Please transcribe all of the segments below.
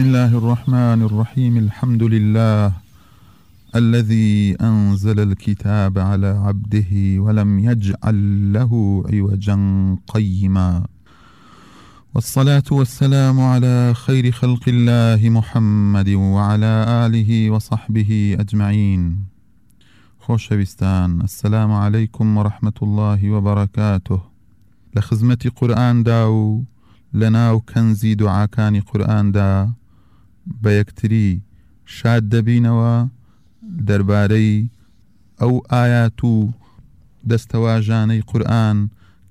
بسم الله الرحمن الرحيم. الحمد لله الذي أنزل الكتاب على عبده ولم يجعل له عوجا قيما، والصلاة والسلام على خير خلق الله محمد وعلى آله وصحبه أجمعين. خوشويستان، السلام عليكم ورحمة الله وبركاته. لخزمة قرآن داو لناو كنزي دعاكاني قرآن دا بيكتري شاد دبينوا درباري أو آياتو دستواجاني قرآن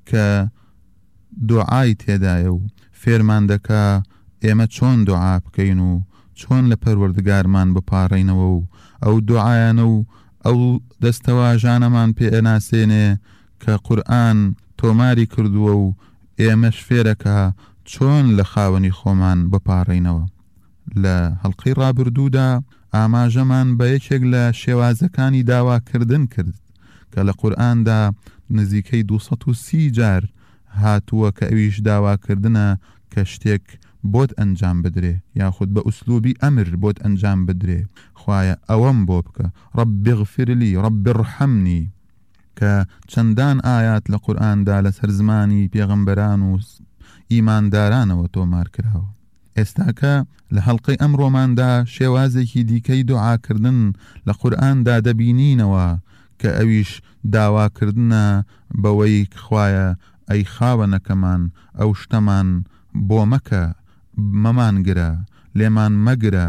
كدعاي تيدايو فيرمان دكا إما چون دعا بكينو چون لپروردگارمان بپارينو أو دعايانو أو دستواجانمان بي اناسيني كقرآن توماري كردوو ئێمەش فێرەکە چۆن لە خاوەنی خۆمان بپارڕینەوە. لە هەڵقەی ڕابردوودا ئاماژەمان بە یەکێک لە شێوازەکانی داواکردن کرد کە لە قورئاندا نزیکەی 230 جار هاتووە کە ئەویش داواکردنە کە شتێک بۆت ئەنجام بدرێ یاخود بە ئوسلوبی ئەمر بۆت ئەنجام بدرێ. خوایە ئەوەم بۆ بکە، ڕەبی اغفر لی ڕەبی ڕحەمنی، کە چەندان ئايات لە قورئاندا لەسەر زمانی پێغەمبەران و ئیماندارانەوە تۆمار کراوە. ئێستاکە لە هەڵقەی ئەمڕۆماندا شێوازێکی دیکەی دوعاکردن لە قورئاندا دەبینینەوە کە ئەویش داواکردنە بەوەی خوایە ئەی خاوەنەکەمان ئەو شتەمان بۆ مەکە، مەمانگرە، لێمان مەگرە،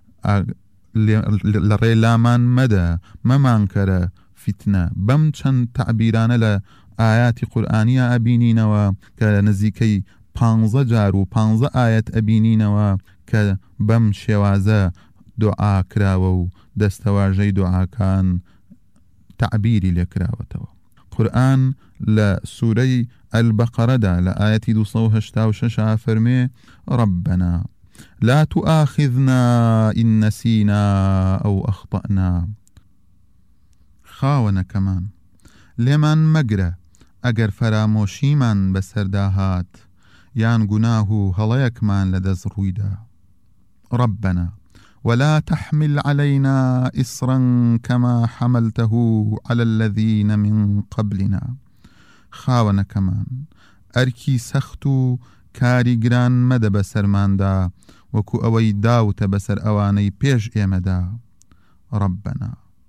لە ڕێلامان مەدە، مەمانکەرە فتنە. بەم چەند تعبیرانە لە ئاياتی قورئانیە ئەبینینەوە کە نزیکەی 15 جار و 15 ئايەت ئەبینینەوە کە بەم شێوازە دوعا کراوە و دەستەواژەی دوعاکان تعبیری لێکراوەتەوە. قورئان لە سوورەی البەقەرەدا لە ئايەتی 286 فەرمێ ربنا لا تؤاخذنا إن نسينا أو أخطأنا. خاوەنەکەمان لێمان مەگرە ئەگەر فەرامۆشیمان بەسەردا هات یان گوناه و هەڵەیەکمان لەدەست ڕوویدا. ربنا ولا تحمل علينا إصرا كما حملته على الذين من قبلنا. خاوەنەکەمان ئەرکی سەخت و کاری گران مەدە بەسەرماندا وەکو ئەوەی داوتە بەسەر ئەوانەی پێش ئێمەدا. ربنا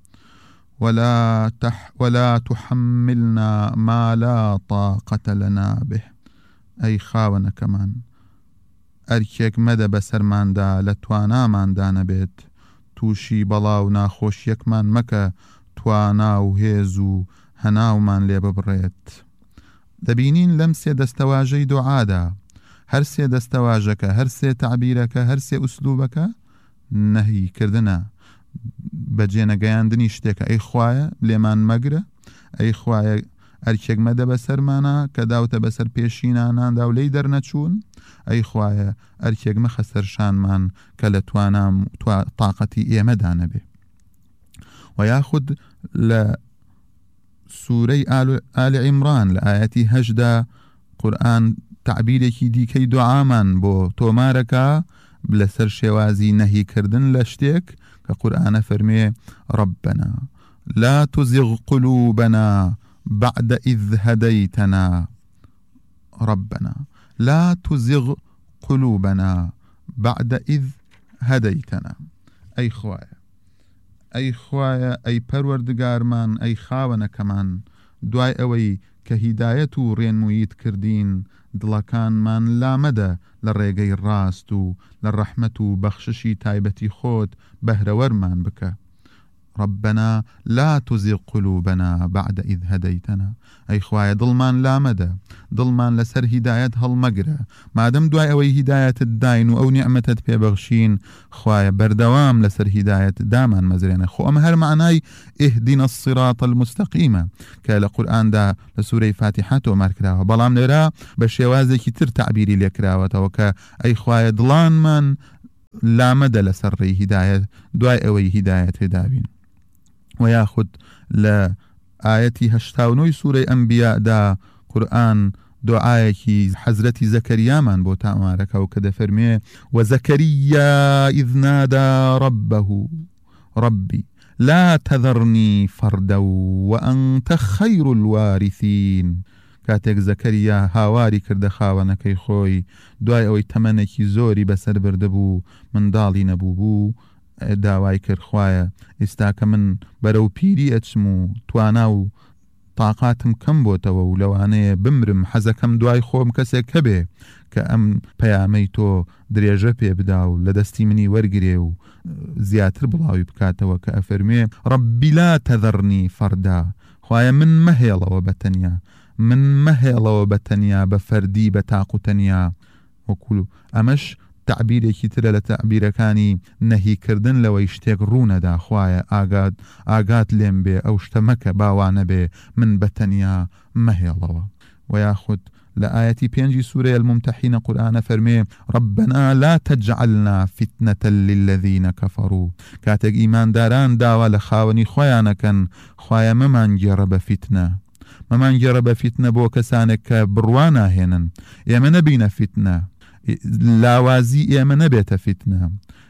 ولا تحملنا ما لا طاقة لنا به. أي خاوەنە كمان ئەرکێک مەدە بەسەرماندا لە تواناماندا نەبێت، تووشی بەڵاو ناخۆشیەکمان مەکە توانا و هێز و هەناومان لێ ببڕێت. دەبینین لەم سێ دەستەواژەی دوعادا هەر سێ دەستەواژەکە، هەر سێ تعبیرەکە، هەر سێ ئوسلوبەکە نەهی کردنە بەجێنەگەیاندنی شتێکە. ئەی خوایە لێمان مەگرە، ئەی خوایە ئەرکێک مەدە بەسەرمانە کە داوتە بەسەر پێشیناناندا و لێی دەرنەچوون، ئەی خوایە ئەرکێک مەخە سەرشانمان کە لە توانام تااقەتی ئێمەدا نەبێ. و یاخود لە سوورەی ئالی عیمران لە ئاەتی 8دا قورئان تعبیرێکی دیکەی دوعامان بۆ تۆمارەکە لەسەر شێوازی نەهیکردن لە شتێک کە قورئانە فەرمێ ربنا لا تزغ قلوبنا بعد إذ هديتنا. ربنا لا تزغ قلوبنا بعد إذ هديتنا. أي خوايا، أي خوايا، أي پەروەردگارمان، أي خاوەنەکەمان دوای ئەوەی کە هیدایەت و ڕێنموویت کردین دڵەکانمان لامەدە لە ڕێگەی ڕاست و لە ڕەحمەت و بەخششی تایبەتی خۆت بەهرەوەرمان بکە. ربنا لا تزغ قلوبنا بعد إذ هديتنا. أي خوايا دڵمان لامەدە، دڵمان لەسەر هیدایەت هەڵمەگرە، مادەم دوای ئەوەی هیدایەتت داین و ئەو نیعمەتت پێبەخشین، خوايا بەردەوام لەسەر هیدایەت دامان مەزرێنە. خۆ ئەمە هەر معنای اهدنا الصراط المستقيم کە لە قورئاندا لە سوورەی فاتحە تۆمار کراوە، بەڵام لێرە بە شێوازێکی تر تعبیری لێکراوەتەوە کە ئەی خوایە دڵانمان لامەدە لەسەر ڕێی هیدایەت دوای ئەوەی هیدایەت هێدابین. و یاخود لە ئاەتی 89 سوورەی ئەنبیادا قورئان دعایەکی حەزرەتی زەکەریامان بۆ تامارەکە کە دەفەرمێ وەزەکەریا إذ نادى ربه ربي لا تذرني فردا وأنت خير الوارثين کاتێک زەکەریا هاواری کردە خاوەنەکەی خۆی دوای ئەوەی تەمەنێکی زۆری بەسەر بردەبوو منداڵی نەبوو بوو داوای کرد خوایە ئێستا کە من بەرەو پیری ئەچم و توانا و تااقاتم کەم بۆتەوە و لەوانەیە بمرم حەزەکەم دوای خۆم کەسێک هەبێ کە ئەم پەیامەی تۆ درێژە پێ بدا و لە دەستی منی وەرگێ و زیاتر بڵاوی بکاتەوە کە ئەفەرمێ ڕەبی لا تەذەرنی فەردا خوایە من مەهێڵەوە بەتەنیا من مەهێڵەوە بەتەنیا بە فەردی بە تاق و تەنیا وەکوولو ئەمەش تعبیرێکی ترە لە تعبیرەکانی نەهیکردن لەوەی شتێک ڕوونەدا خوایە ئاگات لێم بێ ئەو شتە مەکە باوانە بێ من بەتەنیا مەهێڵەوە وياخد لآية بينجي سورة الممتحين قرآن فرمي ربنا لا تجعلنا فتنة للذين كفروا كاتك إيمان داران داوا لخاوني خوايانا كان خوايا ممان جرب فتنة ممان جرب فتنة بو كسانك بروانا هنن إيما نبينا فتنة لاوازي إيما نبيت فتنة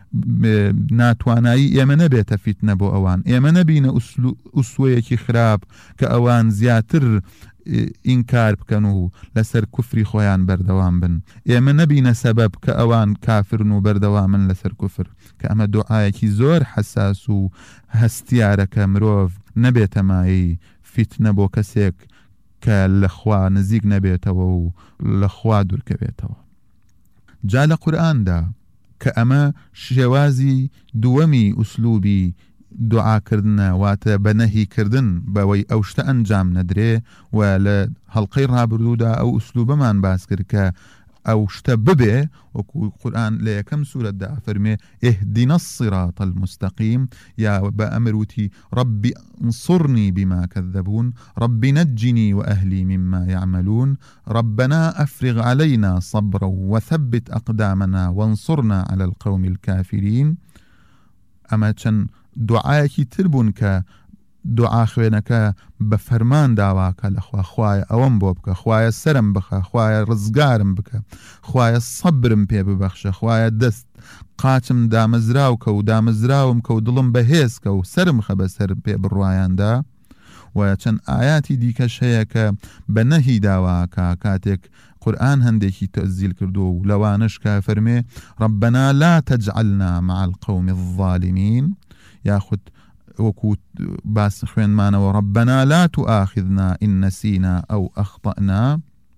ناتوانایی ئێمە نەبێتە فیتنە بۆ ئەوان ئێمە نەبینە ئوسوەیەکی خراپ کە ئەوان زیاتر ئینکار بکەن و لەسەر کوفری خۆیان بەردەوام بن ئێمە نەبینە سەبەب کە ئەوان کافرن و بەردەوامن لەسەر کوفر کە ئەمە دوعایەکی زۆر حەساس و هەستیارەکە مرۆڤ نەبێتە مایی فیتنە بۆ کەسێک کە لەخوا نزیک نەبێتەوە و لەخوا دوورکەوێتەوە جا لە قورئاندا کە ئەمە شێوازی دووەمی ئوسلوبی دوعاکردنە واتە بە نەهیکردن بەوەی ئەو شتە ئەنجام نەدرێ و لە هەڵقەی ڕابردوودا ئەو ئوسلوبەمان باس کرد کە ئەو شتە ببێ وەکو قورئان لە یەکەم سوورەتدا فەرمێ اهدنا الصراط المستقيم یا بأمر وتي ربي انصرني بما كذبون ربي نجني وأهلي مما يعملون ربنا أفرغ علينا صبرا وثبت أقدامنا وانصرنا على القوم الكافرين أما چەند دوعایەکی تر بوون کە دوعا خوێنەکە بە فەرمان داواکە لەخوا خوایە ئەوەم بۆ بکە خوایە سەرم بخە خوایە ڕزگارم بکە خوایە سەبرم پێ ببەخشە خوایە دەست قاچم دامەزراوکە و دامەزراوم کە و دڵم بەهێزکە و سرم خە بەسەر پێ بڕوایاندا و چەند ئاياتی دیکەش هەیە کە بە نەهی داواکە کاتێک قورآن هەندێکی تەزیل کردو و لەوانش کە فەرمێ ربنا لا تجعلنا مع القوم الظالمين ياخد وكو باس خوێنمانەوە ربنا لا تؤاخذنا إن نسينا أو أخطأنا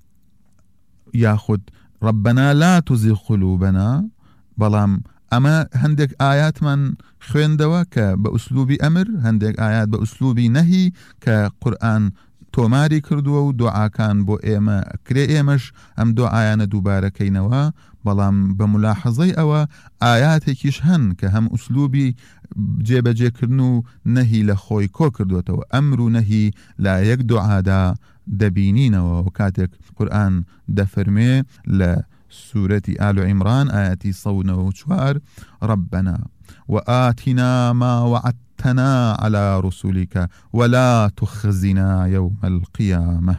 ياخد ربنا لا تزغ قلوبنا بەڵام ئەمە هەندێک ئايات من خوێندەوە کە بە ئوسلوبی ئەمر هەندێک ئايات بە ئوسلوبی نەهی کە قورآن تۆماری کردووە و دوعاکان بۆ ئێمە ئەکرێ ئێمەش ئەم دوعایانە دووبارەکەینەوە بەڵام بە ملاحەزەی ئەوە ئاياتێکیش هەن کە هەم ئوسلوبی جێبەجێکردن و نەهی لە خۆی کۆ کردوێتەوە ئەمر و نەهی لا یەک دوعادا دەبینینەوە و کاتێک قورآن دەفەرمێ لە سورة آل عمران آياتي 104 ربنا وآتنا ما وعدتنا على رسلك ولا تخزنا يوم القيامة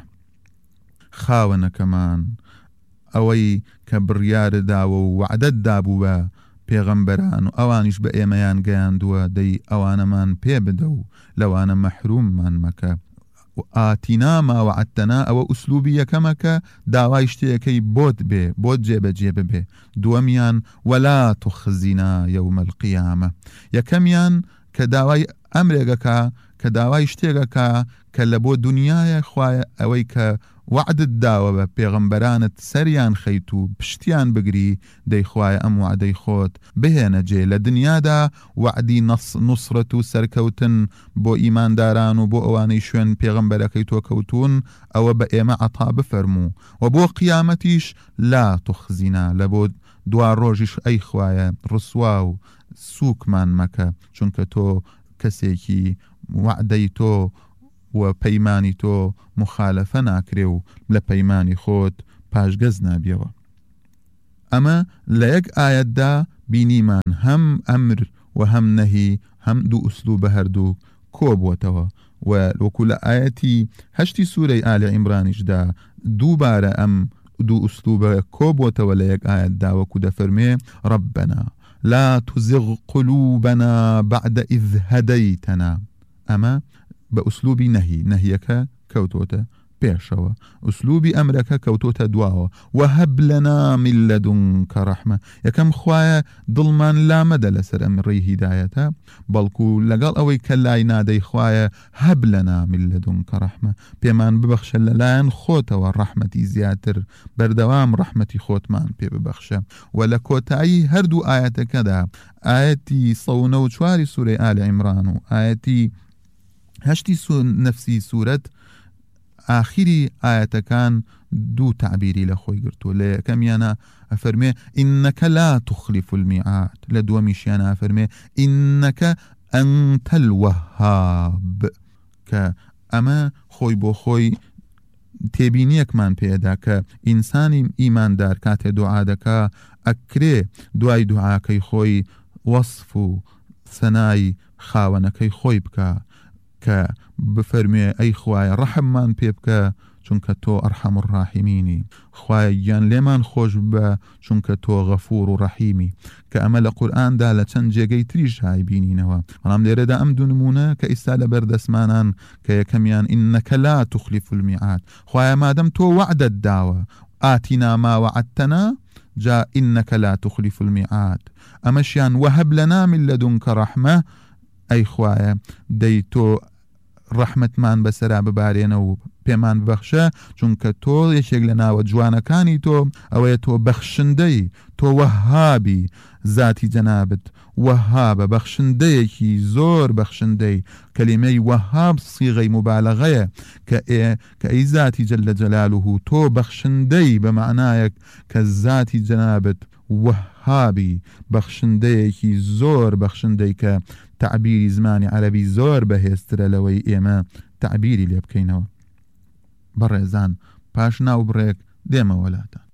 خاونا كمان أوي كبريار داو وعدد دابوا پیغمبران و ئەوانیش بە ئێمەیان گەیاندووە دەی ئەوانەمان پێ بدە و لەوانە مەحروممان مەکە ئاتینا ما وعدتنا ئەوە ئوسلوبی یەکەمەکە داوای شتێکەکەی بۆت بێ بۆت جێبەجێ ببێ دووەمیان ولا تخزینا یوم القیامە یەکەمیان کە داوای ئەمرێگەکە کە داوای شتێکەکە کە لە بۆ دنیاە خوایە ئەوەی کە وعدت داوە بە پێغەمبەرانت سەریان خەیت و پشتیان بگری دەیخوایە ئەم وعدەی خۆت بهێنە جێ لە دنیادا وعدی نوسرەت و سەرکەوتن بۆ ئیمانداران و بۆ ئەوانەی شوێن پێغەمبەرەکەی تۆ کەوتون ئەوە بە ئێمە عەتا بفەرموو و بۆ قیامەتیش لا تخزینا لە بۆ دوا ڕۆژیش ئەی خوایە ڕسوا و سووکمان مەکە چونکە تۆ کەسێکی وعدەی تۆ و پەیمانی تۆ مخالەفە ناکرێ و لە پەیمانی خۆت پاشگەز نابیەوە ئەمە لە یەک ئاەتدا بینیمان هەم ئەمر و هەم نەهی هەم دوو ئوسلوبە هەردوو کۆبووەتەوە و وەکو لە ئاەتی 8 سوورەی ئالی عیمرانیشدا دووبارە ئەم دوو ئوسلوبە کۆبووتەوە لە یەک ئاەتدا وەکو دەفەرمێ ربنا لا تزغ قلوبنا بعد إذ هديتنا أما بأسلوب نهيك كوتوتا بيشوا أسلوب أمرك كوتوتا دواوا وهب لنا من لدنك رحمة يكم خوايا ظلمان لا مدى لسر أمري هدايتا بلكو لقال أوي كلاي نادي خوايا هب لنا من لدنك رحمة بيمان ببخش للاين خوتا والرحمة زياتر بردوام رحمة خوتمان بي ببخش ولكوتاي هردو آيات كذا آياتي صونو شواري سورة آل عمران آياتي هشتي نفسي سورة آخری ئاەتەکان دوو تعبیری لە خۆی گرتو لە یەکەمیانە ئەفەرمێ إنك لا تخلف الميعاد لە دووەمیشیانە ئەفەرمێ إنك أنت الوهاب کە ئەمە خۆی بۆ خۆی تێبینیەکمان پێدا کە ئینسانی ئیماندار کاتێ دوعا دەکا ئەکرێ دوای دوعاکەی خۆی وەصف و سەنای خاوەنەکەی خۆی بکە کە بفەرمێ ئەی خوایە ڕەحممان پێ بکە چونکە تۆ ئەرحەم الراحیمینی خوایە گیان لێمان خۆش بە چونکە تۆ غەفور و ڕەحیمی کە ئەمە لە قورئاندا لە چەند جێگەی تریش هایبینینەوە بەڵام لێرەدا ئەم دوو نمونە کە ئیستا لە بەردەسمانان کە یەکەمیان إنك لا تخلف الميعاد خوایە مادەم تۆ وعدت داوە آتینا ما وعدتنا جا إنك لا تخلف الميعاد ئەمەشیان وهب لنا من لدنك رحمة ئەی خوایە دەی تۆ ڕەحمەتمان بەسەرا ببارێنە و پێمان ببەخشە چونکە تۆ یەکێک لە ناوە جوانەکانی تۆ ئەوەیە تۆ بەخشندەی تۆ وەهابی ذاتی جەنابت وەهابە بەخشندەیەکی زۆر بەخشندەی کەلیمەی وەهاب سیغەی مبالغەیە کە ئەی ذاتی جەلە جەلالوه تۆ بەخشندەی بە معنایەک کە ذاتی جەنابت وەهابی بەخشندەیەکی زۆر بەخشندەی کە تعبیری زمانی عەرەبی زۆر بەهێزترە لەوەی ئێمە تعبیری لێ بکەینەوە بەڕێزان پاش ناو بڕێک دێمە وەلاتە